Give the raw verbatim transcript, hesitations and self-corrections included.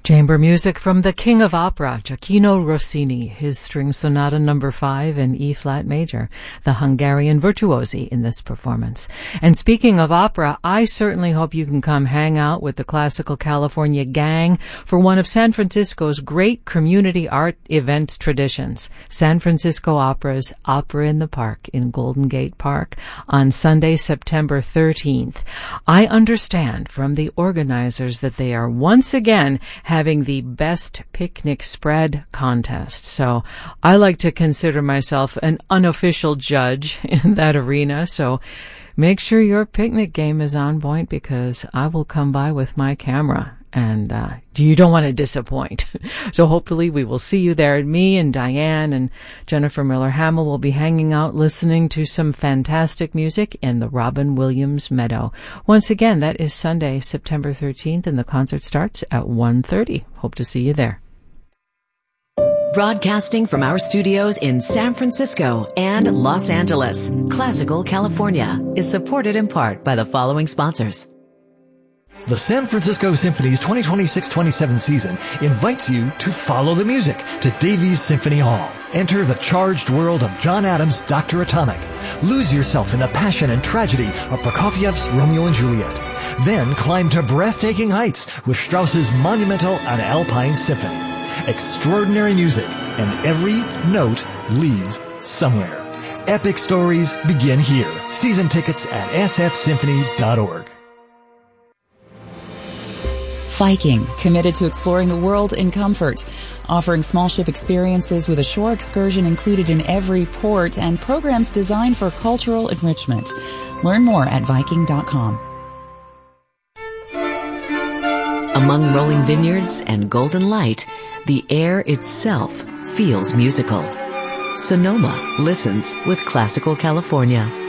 Chamber music from the King of Opera, Gioacchino Rossini, his String Sonata number five in E-flat major, the Hungarian virtuosi in this performance. And speaking of opera, I certainly hope you can come hang out with the Classical California gang for one of San Francisco's great community art event traditions, San Francisco Opera's Opera in the Park in Golden Gate Park on Sunday, September thirteenth. I understand from the organizers that they are once again having the best picnic spread contest. So I like to consider myself an unofficial judge in that arena. So make sure your picnic game is on point, because I will come by with my camera, and uh, you don't want to disappoint. So hopefully we will see you there. Me and Diane and Jennifer Miller Hamill will be hanging out listening to some fantastic music in the Robin Williams Meadow. Once again, that is Sunday, September thirteenth, and the concert starts at one thirty. Hope to see you there. Broadcasting from our studios in San Francisco and Los Angeles, Classical California is supported in part by the following sponsors. The San Francisco Symphony's twenty twenty-six twenty-seven season invites you to follow the music to Davies Symphony Hall. Enter the charged world of John Adams' Doctor Atomic. Lose yourself in the passion and tragedy of Prokofiev's Romeo and Juliet. Then climb to breathtaking heights with Strauss's monumental and Alpine Symphony. Extraordinary music, and every note leads somewhere. Epic stories begin here. Season tickets at s f symphony dot org. Viking, committed to exploring the world in comfort, offering small ship experiences with a shore excursion included in every port and programs designed for cultural enrichment. Learn more at viking dot com. Among rolling vineyards and golden light, the air itself feels musical. Sonoma listens with Classical California.